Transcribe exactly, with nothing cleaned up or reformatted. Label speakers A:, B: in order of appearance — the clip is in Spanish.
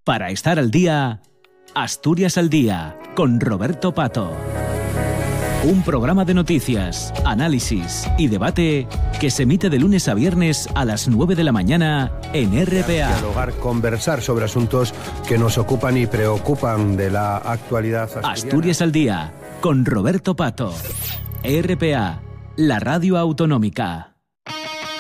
A: Para estar al día, Asturias al Día, con Roberto Pato. Un programa de noticias, análisis y debate que se emite de lunes a viernes a las nueve de la mañana en R P A.
B: Dialogar, conversar sobre asuntos que nos ocupan y preocupan de la actualidad asturiana.
A: Asturias al Día, con Roberto Pato. R P A, la radio autonómica.